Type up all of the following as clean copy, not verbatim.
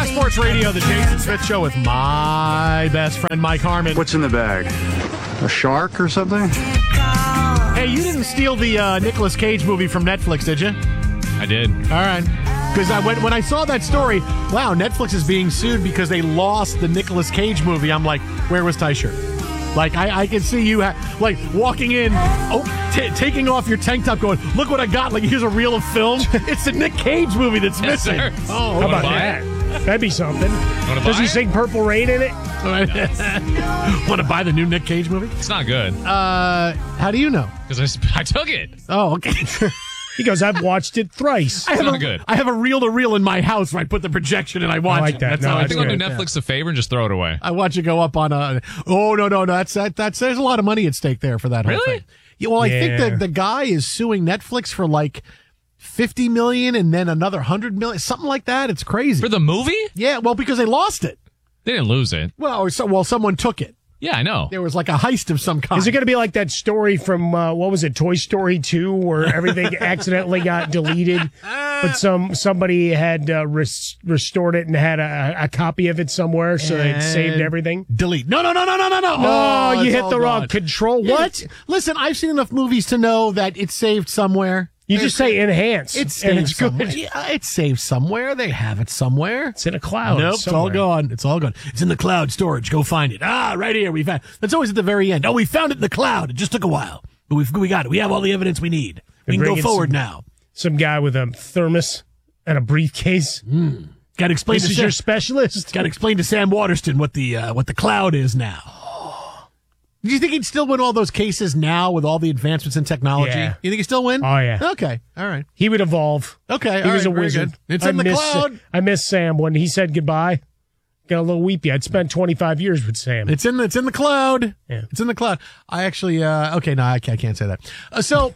Sports Radio, the Jason Smith Show with my best friend, Mike Harmon. What's in the bag? A shark or something? Hey, you didn't steal the Nicolas Cage movie from Netflix, did you? I did. All right. Because when I saw that story, wow, Netflix is being sued because they lost the Nicolas Cage movie. I'm like, where was Tyshirt? Like, I can see you, walking in, taking off your tank top going, look what I got. Like, here's a reel of film. It's the Nick Cage movie that's missing. Sir. Oh, how about that? That'd be something. Does he sing Purple Rain in it? Want to buy the new Nick Cage movie? It's not good. How do you know? Because I took it. Oh, okay. He goes, I've watched it thrice. It's not good. I have a reel-to-reel in my house where I put the projection and I watch I like it. that. That's No, how I think I'll do good. Netflix a favor and just throw it away. I watch it go up on a. Oh no! That's there's a lot of money at stake there for that whole Really? thing. Yeah, well, I think Yeah. that the guy is suing Netflix for like $50 million and then another $100 million, something like that. It's crazy. For the movie? Yeah, well, because they lost it. They didn't lose it. Well, someone took it. Yeah, I know. There was like a heist of some kind. Is it going to be like that story from, what was it, Toy Story 2, where everything accidentally got deleted, but somebody had restored it and had a copy of it somewhere, so it saved everything? Delete. No. No, Oh, you it's hit all the wrong gone. control. What? Listen, I've seen enough movies to know that it's saved somewhere. You just say enhance, It's and saved it's good. somewhere. Yeah, it's saved somewhere. They have it somewhere. It's in a cloud. Nope, it's all somewhere. gone. It's all gone. It's in the cloud storage. Go find it. Right here. We found. That's always at the very end. Oh, we found it in the cloud. It just took a while, but we got it. We have all the evidence we need. We can go bringing forward some- now. Some guy with a thermos and a briefcase. Got to explain. This to is Sam, your specialist. Got to explain to Sam Waterston what the cloud is now. Do you think he'd still win all those cases now with all the advancements in technology? Yeah. You think he'd still win? Oh, yeah. Okay. All right. He would evolve. Okay. He all was right, a very wizard. good. It's in the cloud. I miss Sam when he said goodbye. Got a little weepy. I'd spent 25 years with Sam. It's in the cloud. Yeah. It's in the cloud. I actually okay, no, I can't say that. So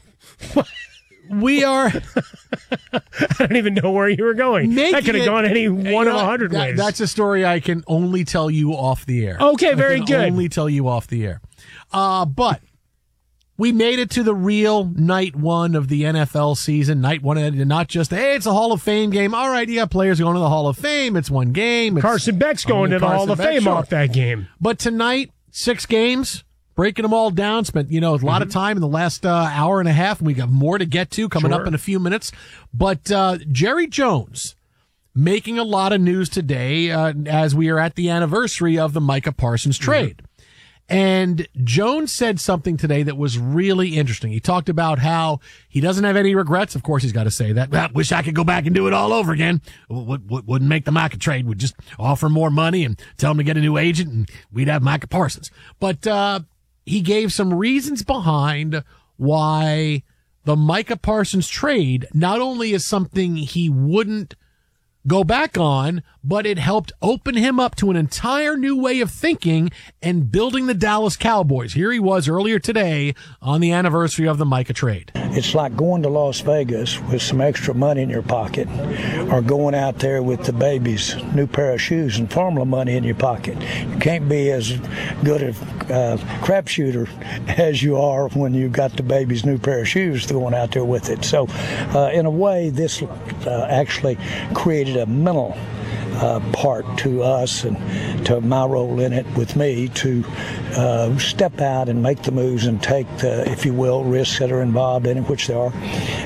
we are I don't even know where you were going. That could have gone any one of 100 ways. That's a story I can only tell you off the air. Okay, very I can good. Only tell you off the air. But we made it to the real night one of the NFL season. Night one, and not just, hey, it's a Hall of Fame game. All right, you got players going to the Hall of Fame. It's one game. It's Carson Beck's going to the Hall of Fame sure. off that game. But tonight, 6 games, breaking them all down. Spent, a lot of time in the last hour and a half, and we got more to get to coming up in a few minutes. But Jerry Jones making a lot of news today as we are at the anniversary of the Micah Parsons trade. And Jones said something today that was really interesting. He talked about how he doesn't have any regrets. Of course, he's got to say that. Well, wish I could go back and do it all over again. Wouldn't make the Micah trade. Would just offer more money and tell him to get a new agent, and we'd have Micah Parsons. But he gave some reasons behind why the Micah Parsons trade not only is something he wouldn't go back on, but it helped open him up to an entire new way of thinking and building the Dallas Cowboys. Here he was earlier today on the anniversary of the Micah trade. It's like going to Las Vegas with some extra money in your pocket, or going out there with the baby's new pair of shoes and formula money in your pocket. You can't be as good a crapshooter as you are when you've got the baby's new pair of shoes going out there with it. So in a way, this actually created a mental part to us and to my role in it with me to step out and make the moves and take the, if you will, risks that are involved in it, which there are,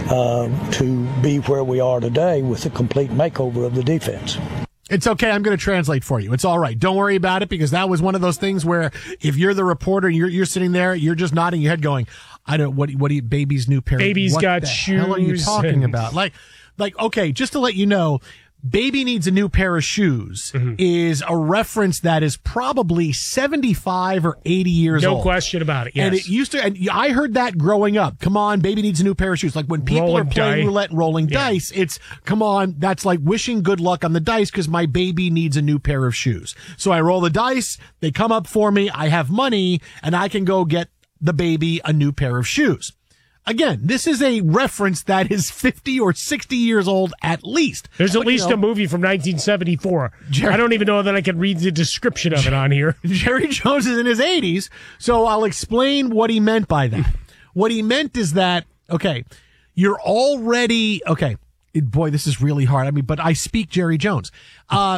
to be where we are today with a complete makeover of the defense. It's okay. I'm going to translate for you. It's all right. Don't worry about it, because that was one of those things where if you're the reporter, you're sitting there, you're just nodding your head going, I don't, what do you, baby's new pair? Baby's what got the shoes. hell are you talking and- about? Like, okay, just to let you know, baby needs a new pair of shoes is a reference that is probably 75 or 80 years old. No question about it. Yes. And it used to, and I heard that growing up. Come on, baby needs a new pair of shoes. Like when people Rolling are playing dice. roulette, rolling dice, it's, come on, that's like wishing good luck on the dice because my baby needs a new pair of shoes. So I roll the dice, they come up for me, I have money, and I can go get the baby a new pair of shoes. Again, this is a reference that is 50 or 60 years old at least. There's at But, least a movie from 1974. I don't even know that I can read the description of it on here. Jerry Jones is in his 80s, so I'll explain what he meant by that. What he meant is that, okay, you're already, okay, boy, this is really hard. I mean, but I speak Jerry Jones.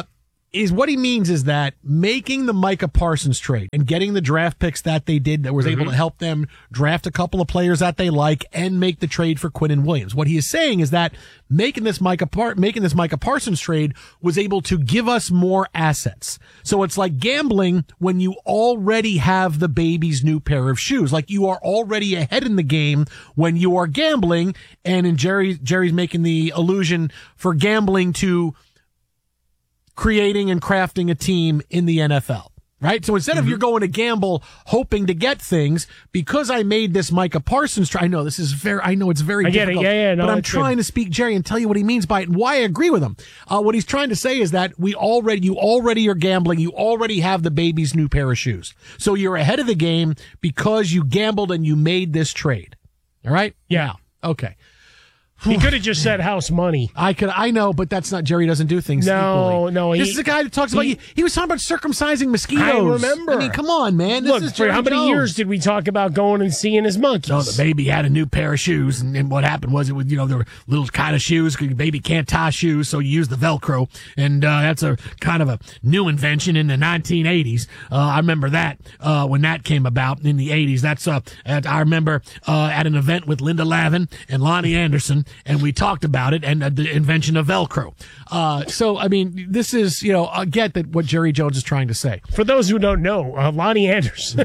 is what he means is that making the Micah Parsons trade and getting the draft picks that they did that was able to help them draft a couple of players that they like and make the trade for Quinnen Williams. What he is saying is that making this Micah Parsons trade was able to give us more assets. So it's like gambling when you already have the baby's new pair of shoes. Like you are already ahead in the game when you are gambling. And in Jerry's making the allusion for gambling to creating and crafting a team in the NFL, right? So instead of you're going to gamble hoping to get things, because I made this Micah Parsons trade. I know it's very I get difficult. it. Yeah, no, but I'm it's trying to speak Jerry and tell you what he means by it and why I agree with him. What he's trying to say is that you already are gambling. You already have the baby's new pair of shoes. So you're ahead of the game because you gambled and you made this trade. All right? Yeah. Okay. He could have just said house money. I know, but that's not, Jerry doesn't do things equally. No. This is a guy that talks about, he was talking about circumcising mosquitoes. I remember. I mean, come on, man. This Look, is for Jerry how many Jones. years did we talk about going and seeing his monkeys? No, the baby had a new pair of shoes, and what happened was there were little kind of shoes, because the baby can't tie shoes, so you use the Velcro, and that's a kind of a new invention in the 1980s. I remember that when that came about in the 80s. I remember at an event with Linda Lavin and Lonnie Anderson, and we talked about it and the invention of Velcro. So, I mean, this is, I get that what Jerry Jones is trying to say. For those who don't know, Lonnie Anderson,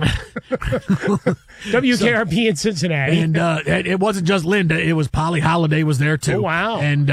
WKRP in Cincinnati. And it wasn't just Linda, it was Polly Holiday was there too. Oh, wow. And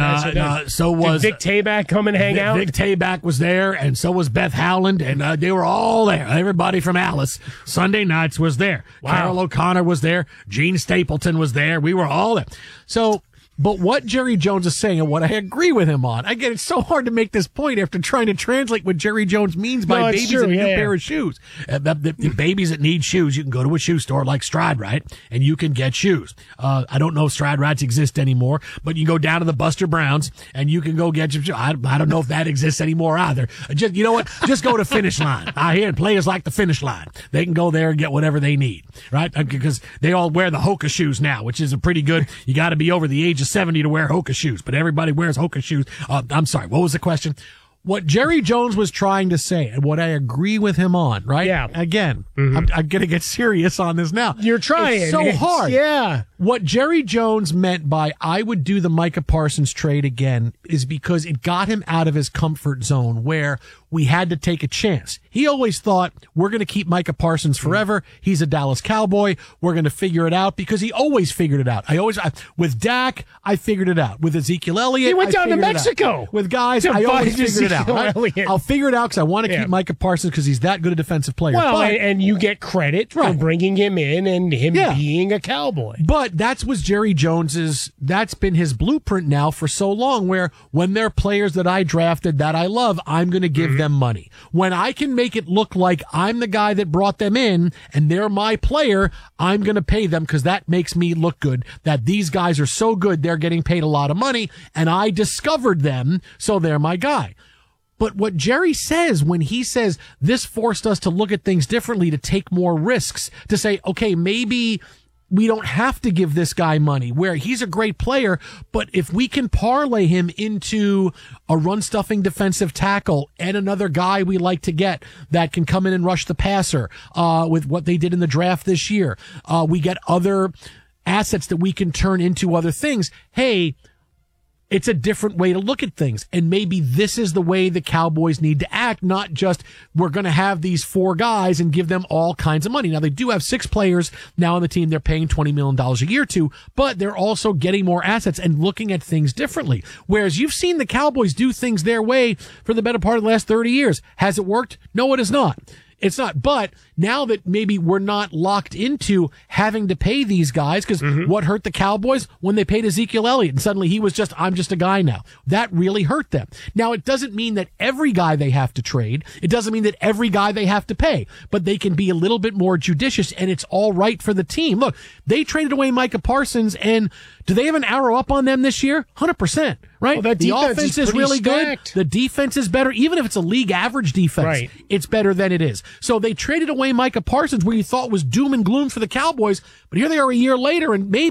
so was Did Vic Tayback come and hang out? Vic Tayback was there, and so was Beth Howland, and they were all there. Everybody from Alice Sunday nights was there. Wow. Carol O'Connor was there. Gene Stapleton was there. We were all there. So, but what Jerry Jones is saying and what I agree with him on, again, it's so hard to make this point after trying to translate what Jerry Jones means by it's babies true, and a new yeah. pair of shoes. The babies that need shoes, you can go to a shoe store like Stride Rite and you can get shoes. I don't know if Stride Rites exist anymore, but you go down to the Buster Browns and you can go get your shoes. I don't know if that exists anymore either. Just, you know what? Just go to Finish Line. I hear players like the Finish Line. They can go there and get whatever they need, right? Because they all wear the Hoka shoes now, which is a pretty good, you got to be over the age of 70 to wear Hoka shoes, but everybody wears Hoka shoes. I'm sorry, what was the question? What Jerry Jones was trying to say, and what I agree with him on, right? Yeah. Again, I'm going to get serious on this now. You're trying. It's so hard. Yeah. What Jerry Jones meant by I would do the Micah Parsons trade again is because it got him out of his comfort zone where we had to take a chance. He always thought, we're going to keep Micah Parsons forever. He's a Dallas Cowboy. We're going to figure it out, because he always figured it out. With Dak, I figured it out. With Ezekiel Elliott, He went down to figured it out. Mexico. With guys, to I always find figured it out. Ezekiel Right? Elliott. I'll figure it out because I want to Yeah. keep Micah Parsons because he's that good a defensive player. Well, But- and you get credit for Right. bringing him in and him Yeah. being a Cowboy. But that's Jerry Jones's, that's been his blueprint now for so long, where when there are players that I drafted that I love, I'm going to give them money. When I can make it look like I'm the guy that brought them in and they're my player, I'm going to pay them because that makes me look good, that these guys are so good, they're getting paid a lot of money and I discovered them, so they're my guy. But what Jerry says when he says this forced us to look at things differently, to take more risks, to say, okay, maybe we don't have to give this guy money, where he's a great player, but if we can parlay him into a run-stuffing defensive tackle and another guy we like to get that can come in and rush the passer, with what they did in the draft this year, we get other assets that we can turn into other things. Hey, it's a different way to look at things. And maybe this is the way the Cowboys need to act, not just we're going to have these 4 guys and give them all kinds of money. Now, they do have 6 players now on the team they're paying $20 million a year to, but they're also getting more assets and looking at things differently. Whereas you've seen the Cowboys do things their way for the better part of the last 30 years. Has it worked? No, it has not. It's not. But now that maybe we're not locked into having to pay these guys, because what hurt the Cowboys when they paid Ezekiel Elliott and suddenly he was just, I'm just a guy now. That really hurt them. Now, it doesn't mean that every guy they have to trade. It doesn't mean that every guy they have to pay, but they can be a little bit more judicious and it's all right for the team. Look, they traded away Micah Parsons, and do they have an arrow up on them this year? 100%, right? Well, that the defense offense is is pretty really stacked. good. The defense is better. Even if it's a league average defense, Right. it's better than it is. So they traded away Micah Parsons, where you thought was doom and gloom for the Cowboys, but here they are a year later, and maybe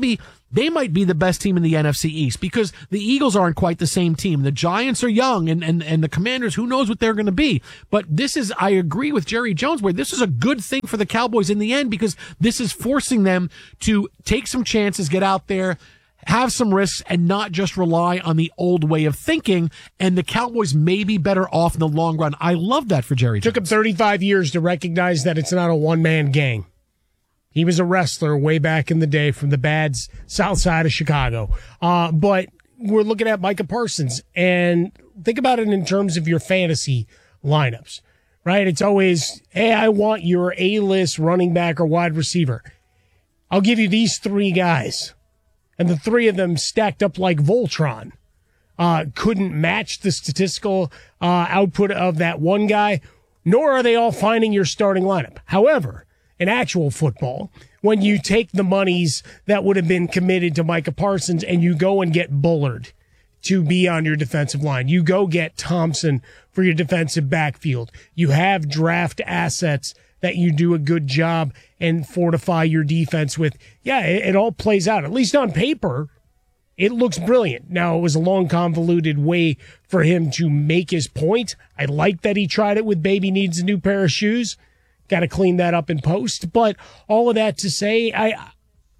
they might be the best team in the NFC East because the Eagles aren't quite the same team. The Giants are young and the Commanders, who knows what they're going to be. But I agree with Jerry Jones, where this is a good thing for the Cowboys in the end because this is forcing them to take some chances, get out there, have some risks, and not just rely on the old way of thinking. And the Cowboys may be better off in the long run. I love that for Jerry Jones. Took him 35 years to recognize that it's not a one-man gang. He was a wrestler way back in the day from the bad south side of Chicago. But we're looking at Micah Parsons, and think about it in terms of your fantasy lineups, right? It's always, hey, I want your A-list running back or wide receiver. I'll give you these three guys. And the three of them stacked up like Voltron. Couldn't match the statistical output of that one guy, nor are they all finding your starting lineup. However, in actual football, when you take the monies that would have been committed to Micah Parsons and you go and get Bullard to be on your defensive line, you go get Thompson for your defensive backfield, you have draft assets that you do a good job and fortify your defense with, it all plays out. At least on paper, it looks brilliant. Now, it was a long, convoluted way for him to make his point. I like that he tried it with baby needs a new pair of shoes. Got to clean that up in post. But all of that to say, I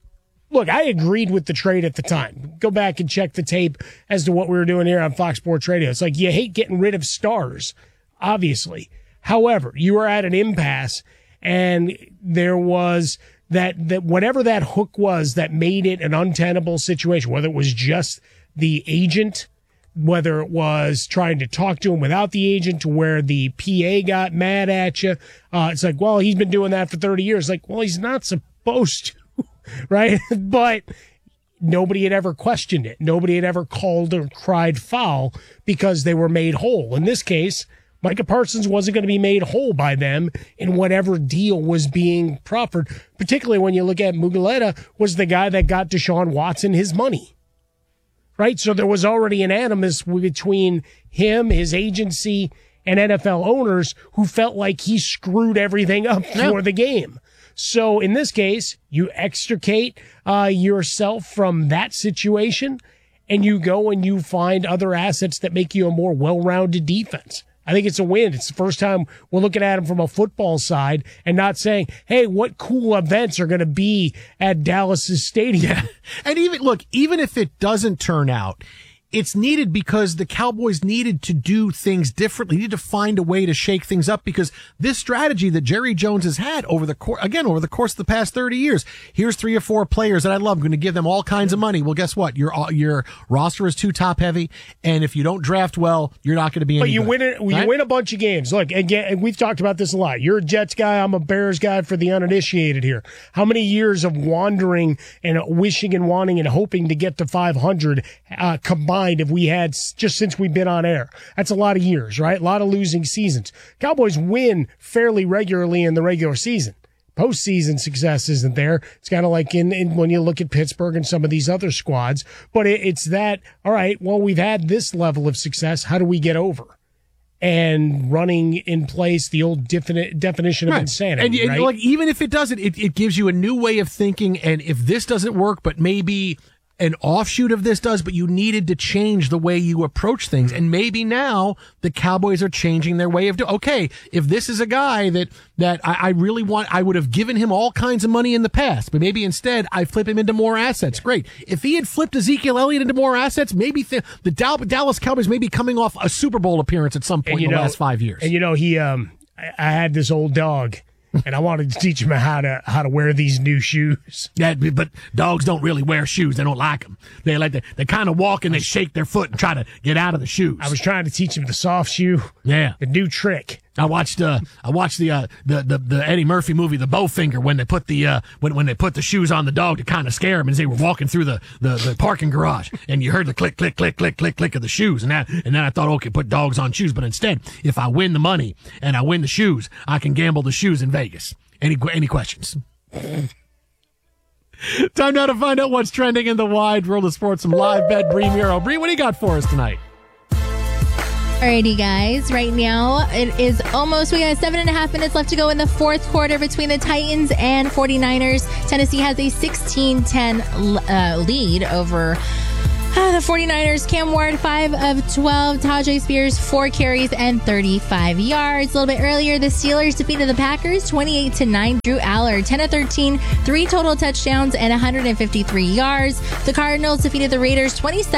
agreed with the trade at the time. Go back and check the tape as to what we were doing here on Fox Sports Radio. It's like you hate getting rid of stars, obviously. However, you were at an impasse, and there was that whatever that hook was that made it an untenable situation, whether it was just the agent, whether it was trying to talk to him without the agent to where the PA got mad at you. It's like, well, he's been doing that for 30 years. Like, well, he's not supposed to, right? But nobody had ever questioned it. Nobody had ever called or cried foul because they were made whole. In this case, Micah Parsons wasn't going to be made whole by them in whatever deal was being proffered, particularly when you look at Mugheleta was the guy that got Deshaun Watson his money, right? So there was already an animus between him, his agency, and NFL owners who felt like he screwed everything up for the game. So in this case, you extricate yourself from that situation, and you go and you find other assets that make you a more well-rounded defense. I think it's a win. It's the first time we're looking at him from a football side and not saying, hey, what cool events are going to be at Dallas's stadium. Yeah. And even if it doesn't turn out, it's needed because the Cowboys needed to do things differently, needed to find a way to shake things up because this strategy that Jerry Jones has had over the course of the past 30 years, here's 3 or 4 players that I love. I'm going to give them all kinds of money. Well, guess what? Your roster is too top heavy. And if you don't draft well, you're not going to be any good. But you win a bunch of games. Look, again, we've talked about this a lot. You're a Jets guy. I'm a Bears guy for the uninitiated here. How many years of wandering and wishing and wanting and hoping to get to 500 combined if we had just since we've been on air? That's a lot of years, right? A lot of losing seasons. Cowboys win fairly regularly in the regular season. Postseason success isn't there. It's kind of like in when you look at Pittsburgh and some of these other squads. But it's that, all right, well, we've had this level of success. How do we get over? And running in place the old definition of insanity. And right? like, even if it doesn't, it gives you a new way of thinking. And if this doesn't work, but maybe an offshoot of this does, but you needed to change the way you approach things. And maybe now the Cowboys are changing their way of doing. Okay, if this is a guy that I really want, I would have given him all kinds of money in the past, but maybe instead I flip him into more assets. Great. If he had flipped Ezekiel Elliott into more assets, maybe the Dallas Cowboys may be coming off a Super Bowl appearance at some point in the last 5 years. And I had this old dog. And I wanted to teach him how to wear these new shoes. Yeah, but dogs don't really wear shoes. They don't like them. They kind of walk and they shake their foot and try to get out of the shoes. I was trying to teach him the soft shoe. Yeah, the new trick. I watched the Eddie Murphy movie, The Bowfinger, when they put when they put the shoes on the dog to kind of scare him as they were walking through the parking garage, and you heard the click click click click click click of the shoes, and then I thought, okay, put dogs on shoes, but instead, if I win the money and I win the shoes, I can gamble the shoes in Vegas. Any questions? Time now to find out what's trending in the wide world of sports. Some live bet, Bree Muro. Bree, what do you got for us tonight? Alrighty, guys. Right now, it is almost, we got 7.5 minutes left to go in the fourth quarter between the Titans and 49ers. Tennessee has a 16-10 lead over the 49ers. Cam Ward, 5 of 12. Tajay Spears, 4 carries and 35 yards. A little bit earlier, the Steelers defeated the Packers 28-9. Drew Aller, 10 of 13, 3 total touchdowns and 153 yards. The Cardinals defeated the Raiders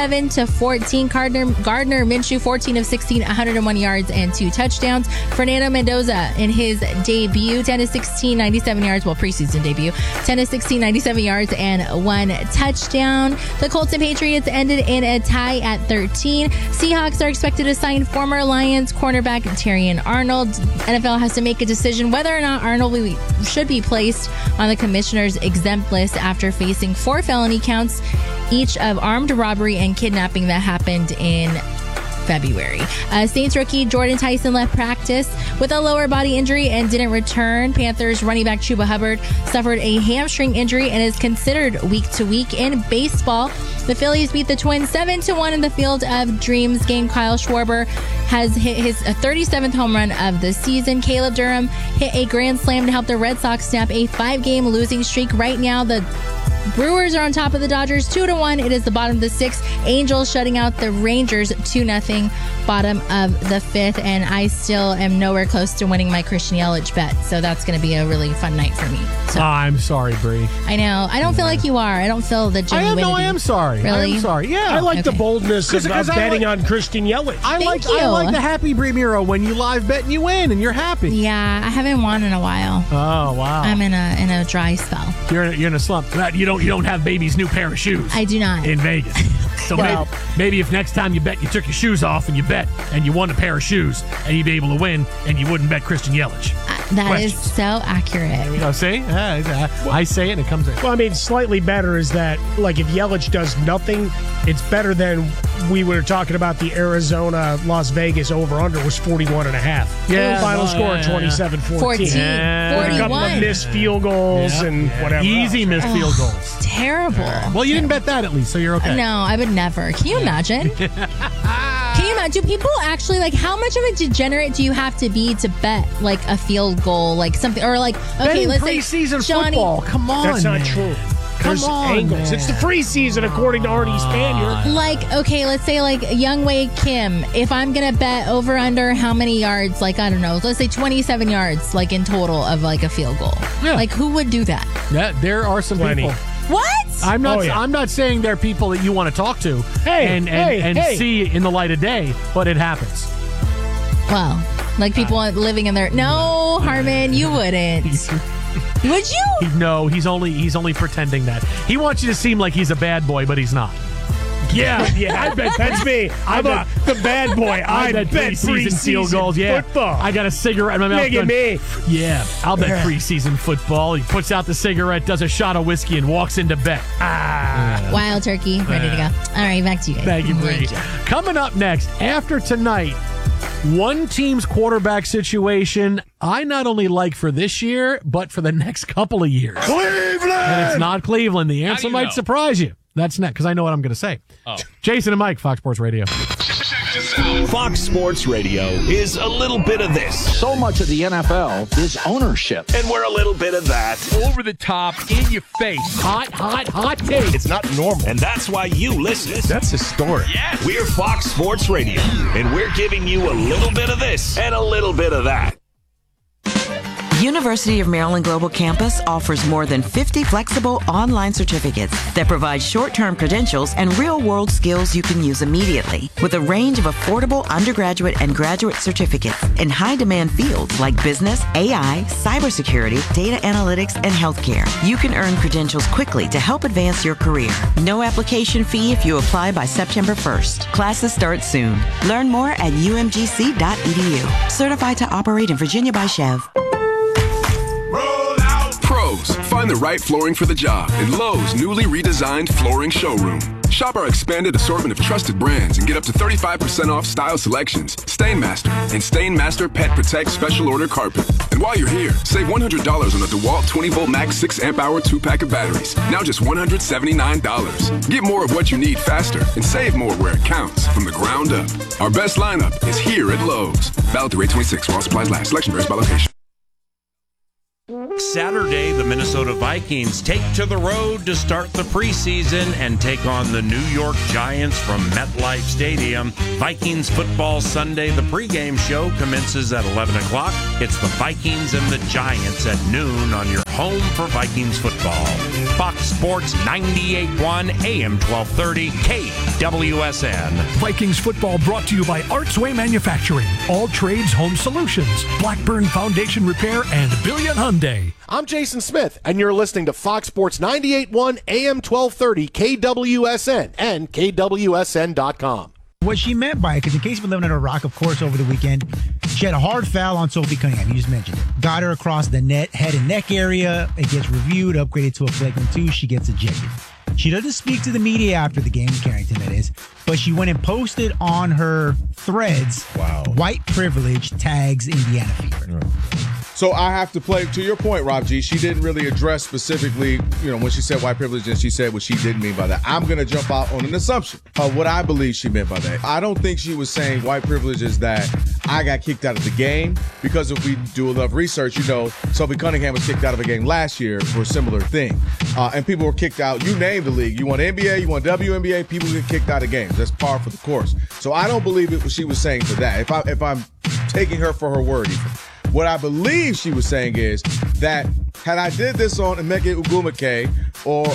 27-14. Gardner Minshew, 14 of 16, 101 yards and 2 touchdowns. Fernando Mendoza in his debut, 10 of 16, 97 yards. Well, preseason debut, 10 of 16, 97 yards and 1 touchdown. The Colts and Patriots ended in a tie at 13. Seahawks are expected to sign former Lions cornerback Terrion Arnold. NFL has to make a decision whether or not Arnold should be placed on the commissioner's exempt list after facing 4 felony counts, each of armed robbery and kidnapping that happened in February. Saints rookie Jordan Tyson left practice with a lower body injury and didn't return. Panthers running back Chuba Hubbard suffered a hamstring injury and is considered week to week. In baseball, the Phillies beat the Twins 7-1 in the Field of Dreams game. Kyle Schwarber has hit his 37th home run of the season. Caleb Durham hit a grand slam to help the Red Sox snap a 5-game losing streak. Right now, the Brewers are on top of the Dodgers 2-1. It is the bottom of the 6th. Angels shutting out the Rangers 2-0. Bottom of the 5th. And I still am nowhere close to winning my Christian Yelich bet. So that's going to be a really fun night for me. So, I'm sorry, Bree. I know. I don't feel like you are. I don't feel the genuinity. I am sorry. Really? I am sorry. Yeah. I like the boldness of betting on Christian Yelich. I Thank you. like the happy Bree Miro when you live bet and you win and you're happy. Yeah, I haven't won in a while. Oh, wow. I'm in a dry spell. You're in a slump. You don't have baby's new pair of shoes. I do not. In Vegas. So maybe if next time you bet, you took your shoes off and you bet and you won a pair of shoes and you'd be able to win and you wouldn't bet Christian Yelich. That is so accurate. You know, see? I say it and it comes in. Well, I mean, slightly better is that, like, if Yelich does nothing, it's better than we were talking about the Arizona-Las Vegas over-under was 41.5. Yeah. Final score 27-14. 14. Yeah. 41. A couple of missed field goals and whatever. Easy missed field goals. Terrible. Well, you didn't bet that at least, so you're okay. No, I would never. Can you imagine? Can you imagine? Do people actually, like, how much of a degenerate do you have to be to bet, like, a field goal, like something, or like, okay, Betting let's say preseason Johnny, football. Come on, That's not man. true. Come There's on, angles. man. It's the free season, according to Arnie Spanier. like, okay, let's say like Younghoe Kim. If I'm gonna bet over under how many yards, like, I don't know, let's say 27 yards, like, in total of like a field goal. Yeah. Like, who would do that? Yeah, there are some Plenty. people. What? I'm not. Oh, yeah. I'm not saying they're people that you want to talk to and see in the light of day, but it happens. Well, like people living in their. No, Harmon, you wouldn't. Would you? No, he's only pretending that. He wants you to seem like he's a bad boy, but he's not. Yeah, I bet that's me. I'm the bad boy. I bet preseason field goals. Yeah, football. I got a cigarette in my mouth. Look at me. Yeah, I'll bet preseason football. He puts out the cigarette, does a shot of whiskey, and walks into bed. Wild turkey, ready to go. All right, back to you guys. Thank you, Brady. Coming up next, after tonight, one team's quarterback situation I not only like for this year, but for the next couple of years. Cleveland! And it's not Cleveland. The answer might surprise you. That's next, because I know what I'm going to say. Oh. Jason and Mike, Fox Sports Radio. Fox Sports Radio is a little bit of this, So much of the NFL is ownership. and we're a little bit of that. Over the top, in your face. Hot take. It's not normal, and that's why you listen. That's historic. We're Fox Sports Radio, and we're giving you a little bit of this and a little bit of that. University of Maryland Global Campus offers more than 50 flexible online certificates that provide short-term credentials and real-world skills you can use immediately. With a range of affordable undergraduate and graduate certificates in high-demand fields like business, AI, cybersecurity, data analytics, and healthcare, you can earn credentials quickly to help advance your career. No application fee if you apply by September 1st. Classes start soon. Learn more at umgc.edu. Certified to operate in Virginia by Chev. Pros, find the right flooring for the job in Lowe's newly redesigned flooring showroom. Shop our expanded assortment of trusted brands and get up to 35% off style selections, Stainmaster, and Stainmaster Pet Protect Special Order Carpet. And while you're here, save $100 on the DeWalt 20-volt max 6-amp-hour 2-pack of batteries. Now just $179. Get more of what you need faster and save more where it counts from the ground up. Our best lineup is here at Lowe's. Valid through 8/26 while supplies last. Selection varies by location. Saturday, the Minnesota Vikings take to the road to start the preseason and take on the New York Giants from MetLife Stadium. Vikings Football Sunday, the pregame show commences at 11 o'clock. It's the Vikings and the Giants at noon on your home for Vikings football. Fox Sports 98.1 AM 1230 KWSN. Vikings football brought to you by Artsway Manufacturing, All Trades Home Solutions, Blackburn Foundation Repair, and Billion Hyundai. I'm Jason Smith, and you're listening to Fox Sports 98.1 AM 1230 KWSN and KWSN.com. What she meant by it, because in case you've been living under a rock, of course, over the weekend, she had a hard foul on Sophie Cunningham. You just mentioned it. Got her across the head and neck area. It gets reviewed, upgraded to a flagrant 2. She gets ejected. She doesn't speak to the media after the game, Carrington, that is, but she went and posted on her threads, white privilege tags Indiana Fever. So I have to play, to your point, Rob G, she didn't really address specifically, when she said white privilege and she said what she didn't mean by that. I'm going to jump out on an assumption of what I believe she meant by that. I don't think she was saying white privilege is that I got kicked out of the game, because if we do enough research, Sophie Cunningham was kicked out of a game last year for a similar thing. And people were kicked out. You name the league. You want NBA, you want WNBA, people get kicked out of games. That's par for the course. So I don't believe it was she was saying for that. If I'm taking her for her word even. What I believe she was saying is that had I did this on Emeka Ugwumike or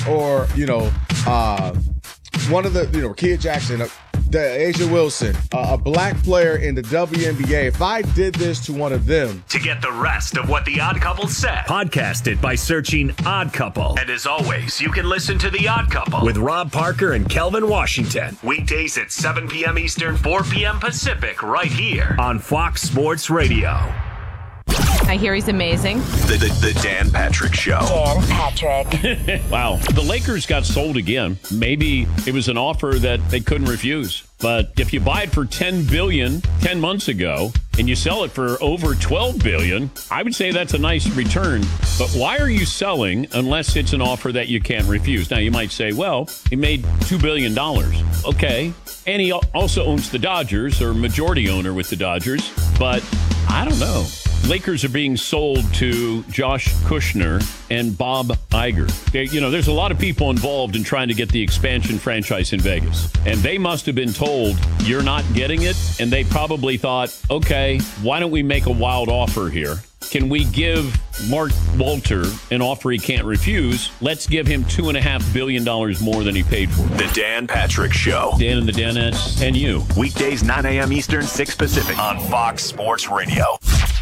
one of the, Kia Jackson, Asia Wilson, a black player in the WNBA, if I did this to one of them. To get the rest of what The Odd Couple said, podcast it by searching Odd Couple. And as always, you can listen to The Odd Couple with Rob Parker and Kelvin Washington. Weekdays at 7 p.m. Eastern, 4 p.m. Pacific, right here on Fox Sports Radio. I hear he's amazing. The Dan Patrick Show. Dan Patrick. Wow. The Lakers got sold again. Maybe it was an offer that they couldn't refuse. But if you buy it for $10 billion 10 months ago and you sell it for over $12 billion, I would say that's a nice return. But why are you selling unless it's an offer that you can't refuse? Now, you might say, well, he made $2 billion. Okay. And he also owns the Dodgers, or majority owner with the Dodgers. But I don't know. Lakers are being sold to Josh Kushner and Bob Iger. There's a lot of people involved in trying to get the expansion franchise in Vegas. And they must have been told, you're not getting it. And they probably thought, okay, why don't we make a wild offer here? Can we give Mark Walter an offer he can't refuse? Let's give him $2.5 billion more than he paid for. The Dan Patrick Show. Dan and the Danettes and you. Weekdays 9 a.m. Eastern, 6 Pacific on Fox Sports Radio.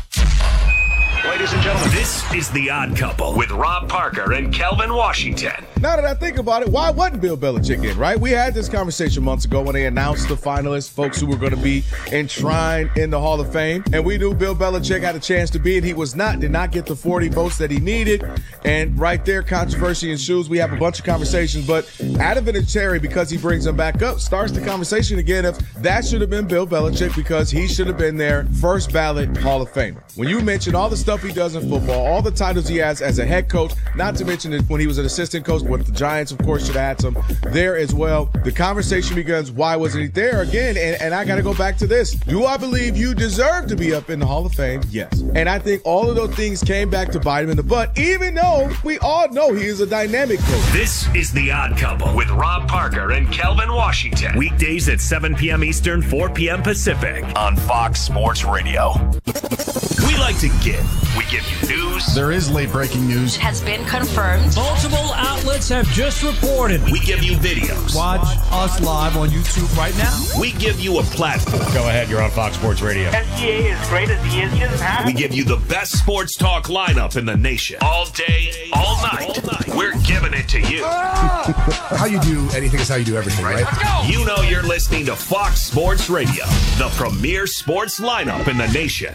Ladies and gentlemen, this is The Odd Couple with Rob Parker and Kelvin Washington. Now that I think about it, why wasn't Bill Belichick in, right? We had this conversation months ago when they announced the finalists, folks who were going to be enshrined in the Hall of Fame. And we knew Bill Belichick had a chance to be, and he did not get the 40 votes that he needed. And right there, controversy ensues. We have a bunch of conversations, but Adam Vinatieri, because he brings them back up, starts the conversation again of that should have been Bill Belichick because he should have been their first ballot Hall of Famer. When you mention all the stuff he does in football, all the titles he has as a head coach, not to mention when he was an assistant coach with the Giants, of course, should have had some there as well. The conversation begins, why wasn't he there again? And I got to go back to this. Do I believe you deserve to be up in the Hall of Fame? Yes. And I think all of those things came back to bite him in the butt, even though we all know he is a dynamic coach. This is The Odd Couple with Rob Parker and Kelvin Washington. Weekdays at 7 p.m. Eastern, 4 p.m. Pacific on Fox Sports Radio. We like to give. We give you news. There is late breaking news. It has been confirmed. Multiple outlets have just reported. We give you videos. Watch us live on YouTube right now. We give you a platform. Go ahead, you're on Fox Sports Radio. SGA, as great as he is, he doesn't have. We give you the best sports talk lineup in the nation. All day, all night. We're giving it to you. How you do anything is how you do everything, right? Let's go. You know you're listening to Fox Sports Radio, the premier sports lineup in the nation.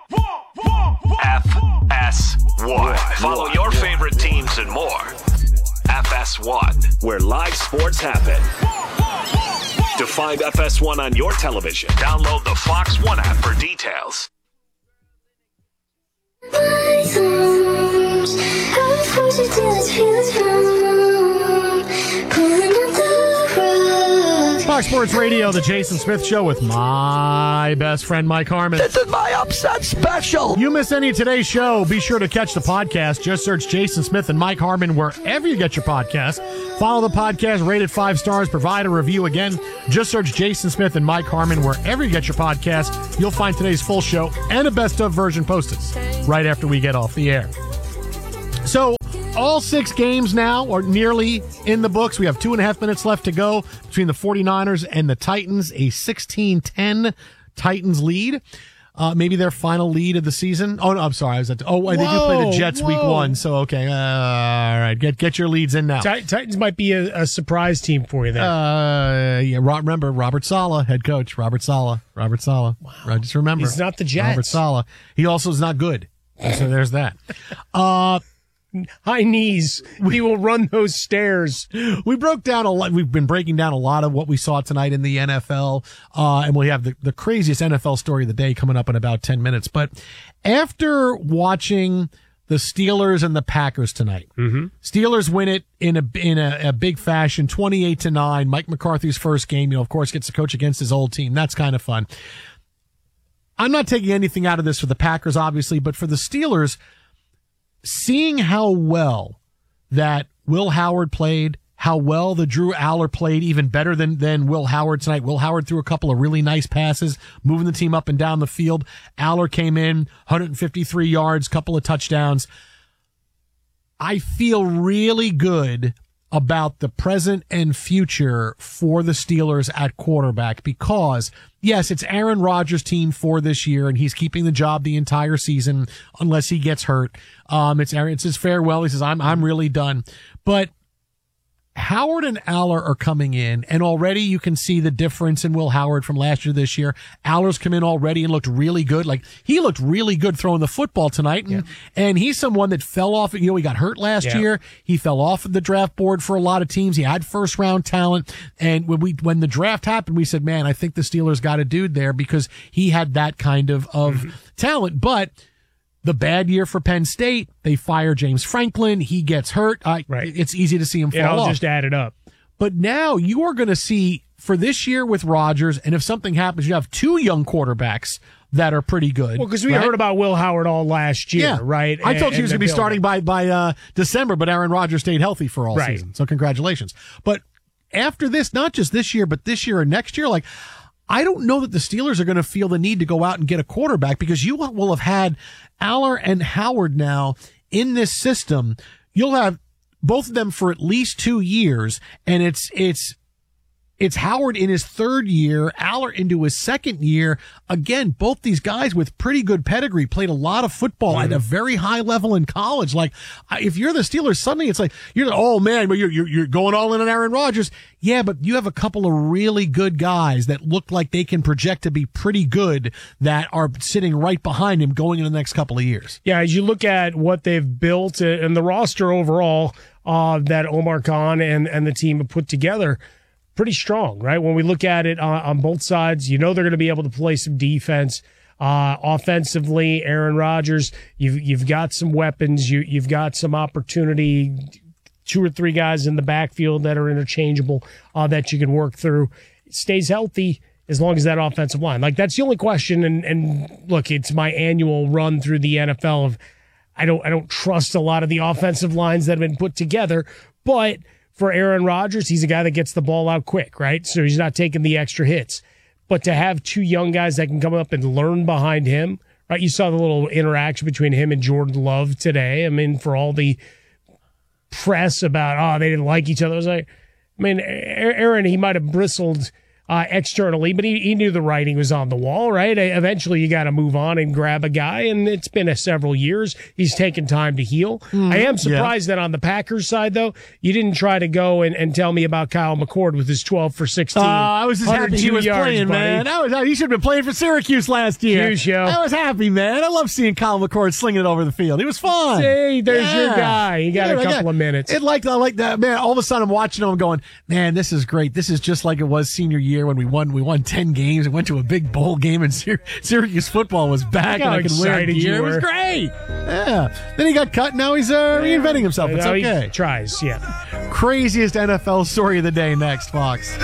FS1. Follow your favorite teams and more. FS1, where live sports happen. To find FS1 on your television, download the Fox One app for details. Fox Sports Radio, the Jason Smith Show with my best friend, Mike Harmon. This is my upset special. You miss any of today's show, be sure to catch the podcast. Just search Jason Smith and Mike Harmon wherever you get your podcast. Follow the podcast, rate it 5 stars, provide a review. Again, just search Jason Smith and Mike Harmon wherever you get your podcast. You'll find today's full show and a best-of version posted right after we get off the air. So, all 6 games now are nearly in the books. We have 2.5 minutes left to go between the 49ers and the Titans. A 16-10 Titans lead. Maybe their final lead of the season. Oh, no, I'm sorry. They do play the Jets week 1. So, okay. All right. Get your leads in now. Titans might be a surprise team for you there. Yeah. Remember, Robert Saleh, head coach. Robert Saleh. Wow. Just remember. He's not the Jets. Robert Saleh. He also is not good. So there's that. High knees. We will run those stairs. We broke down a lot. We've been breaking down a lot of what we saw tonight in the NFL. And we have the craziest NFL story of the day coming up in about 10 minutes. But after watching the Steelers and the Packers tonight, Steelers win it in a big fashion, 28-9. Mike McCarthy's first game, of course, gets to coach against his old team. That's kind of fun. I'm not taking anything out of this for the Packers, obviously, but for the Steelers, seeing how well that Will Howard played, how well the Drew Aller played, even better than Will Howard tonight. Will Howard threw a couple of really nice passes, moving the team up and down the field. Aller came in, 153 yards, couple of touchdowns. I feel really good about the present and future for the Steelers at quarterback because, yes, it's Aaron Rodgers' team for this year, and he's keeping the job the entire season unless he gets hurt. It's his farewell. He says, I'm really done. But Howard and Aller are coming in, and already you can see the difference in Will Howard from last year to this year. Aller's come in already and looked really good. Like, he looked really good throwing the football tonight, and he's someone that fell off. He got hurt last year. He fell off the draft board for a lot of teams. He had first-round talent, and when the draft happened, we said, man, I think the Steelers got a dude there because he had that kind of talent. But the bad year for Penn State, they fire James Franklin. He gets hurt. It's easy to see him fall off. Just add it up. But now you are going to see, for this year with Rodgers, and if something happens, you have 2 young quarterbacks that are pretty good. Well, because we heard about Will Howard all last year, right? I told you he was going to be starting by December, but Aaron Rodgers stayed healthy for all season. So congratulations. But after this, not just this year, but this year and next year, I don't know that the Steelers are going to feel the need to go out and get a quarterback because you will have had Aller and Howard now in this system. You'll have both of them for at least 2 years, and it's Howard in his 3rd year, Aller into his 2nd year. Again, both these guys with pretty good pedigree, played a lot of football at a very high level in college. If you're the Steelers, suddenly it's like, oh man, but you're going all in on Aaron Rodgers. Yeah, but you have a couple of really good guys that look like they can project to be pretty good that are sitting right behind him going into the next couple of years. Yeah, as you look at what they've built and the roster overall that Omar Khan and the team have put together, pretty strong, right? When we look at it on both sides, they're going to be able to play some defense. Offensively, Aaron Rodgers, you've got some weapons. You've got some opportunity, 2 or 3 guys in the backfield that are interchangeable that you can work through. Stays healthy as long as that offensive line. That's the only question. And look, it's my annual run through the NFL of I don't trust a lot of the offensive lines that have been put together, but for Aaron Rodgers, he's a guy that gets the ball out quick, right? So he's not taking the extra hits. But to have 2 young guys that can come up and learn behind him, right? You saw the little interaction between him and Jordan Love today. I mean, for all the press about, they didn't like each other. I was like, Aaron, he might have bristled externally, but he knew the writing was on the wall, right? Eventually, you got to move on and grab a guy, and it's been several years. He's taken time to heal. I am surprised that on the Packers side, though, you didn't try to go and tell me about Kyle McCord with his 12 for 16. I was just happy he was playing, man. He should have been playing for Syracuse last year. I was happy, man. I love seeing Kyle McCord slinging it over the field. He was fun. Hey, there's your guy. He got a couple of minutes. I like that, man. All of a sudden, I'm watching him going, man, this is great. This is just like it was senior year. year when we won 10 games and went to a big bowl game and Syracuse football was back and I could wear gear. It was great. Yeah. Then he got cut. Now he's reinventing himself. It's okay. He tries, yeah. Craziest NFL story of the day next, Fox.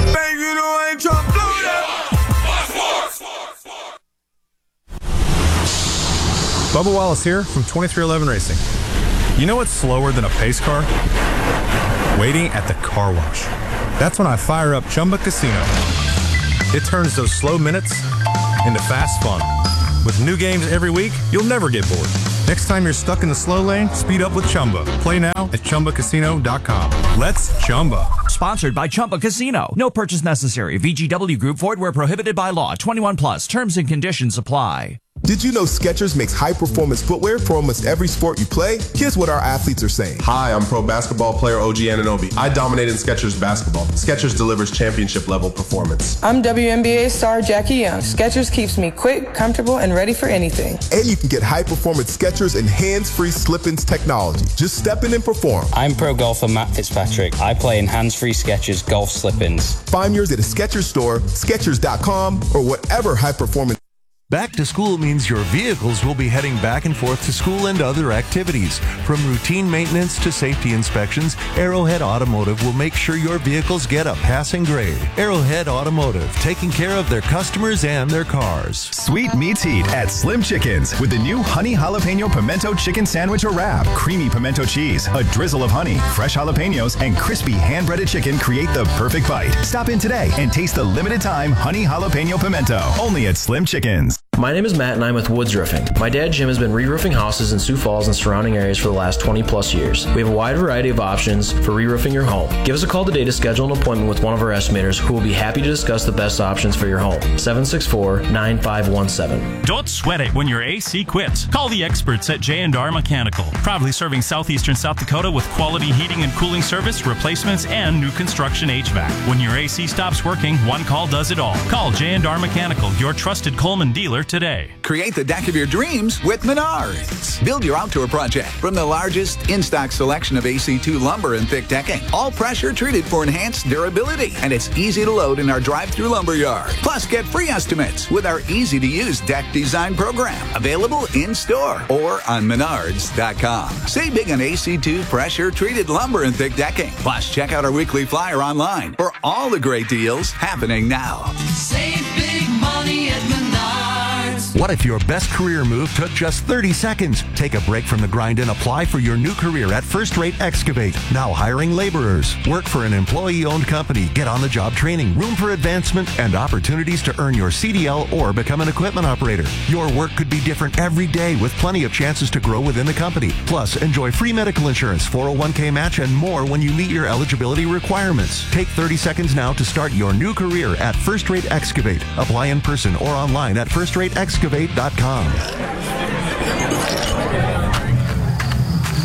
Bubba Wallace here from 2311 Racing. You know what's slower than a pace car? Waiting at the car wash. That's when I fire up Chumba Casino. It turns those slow minutes into fast fun. With new games every week, you'll never get bored. Next time you're stuck in the slow lane, speed up with Chumba. Play now at ChumbaCasino.com. Let's Chumba. Sponsored by Chumba Casino. No purchase necessary. VGW Group. Void where prohibited by law. 21 plus. Terms and conditions apply. Did you know Skechers makes high-performance footwear for almost every sport you play? Here's what our athletes are saying. Hi, I'm pro basketball player OG Anunoby. I dominate in Skechers basketball. Skechers delivers championship-level performance. I'm WNBA star Jackie Young. Skechers keeps me quick, comfortable, and ready for anything. And you can get high-performance Skechers and hands-free slip-ins technology. Just step in and perform. I'm pro golfer Matt Fitzpatrick. I play in hands-free Skechers golf slip-ins. Find yours at a Skechers store, Skechers.com, or whatever high-performance. Back to school means your vehicles will be heading back and forth to school and other activities. From routine maintenance to safety inspections, Arrowhead Automotive will make sure your vehicles get a passing grade. Arrowhead Automotive, taking care of their customers and their cars. Sweet meats heat at Slim Chickens with the new Honey Jalapeno Pimento Chicken Sandwich or Wrap. Creamy pimento cheese, a drizzle of honey, fresh jalapenos, and crispy hand-breaded chicken create the perfect bite. Stop in today and taste the limited-time Honey Jalapeno Pimento, only at Slim Chickens. My name is Matt and I'm with Woods Roofing. My dad Jim has been re-roofing houses in Sioux Falls and surrounding areas for the last 20 plus years. We have a wide variety of options for re-roofing your home. Give us a call today to schedule an appointment with one of our estimators who will be happy to discuss the best options for your home. 764-9517. Don't sweat it when your AC quits. Call the experts at J&R Mechanical. Proudly serving southeastern South Dakota with quality heating and cooling service, replacements, and new construction HVAC. When your AC stops working, one call does it all. Call J&R Mechanical, your trusted Coleman dealer today. Create the deck of your dreams with Menards. Build your outdoor project from the largest in-stock selection of AC2 lumber and thick decking. All pressure treated for enhanced durability. And it's easy to load in our drive-through lumber yard. Plus, get free estimates with our easy-to-use deck design program. Available in-store or on Menards.com. Save big on AC2 pressure-treated lumber and thick decking. Plus, check out our weekly flyer online for all the great deals happening now. Save big money at Menards. What if your best career move took just 30 seconds? Take a break from the grind and apply for your new career at First Rate Excavate. Now hiring laborers. Work for an employee-owned company. Get on-the-job training, room for advancement, and opportunities to earn your CDL or become an equipment operator. Your work could be different every day with plenty of chances to grow within the company. Plus, enjoy free medical insurance, 401k match, and more when you meet your eligibility requirements. Take 30 seconds now to start your new career at First Rate Excavate. Apply in person or online at firstrateexcavate.com.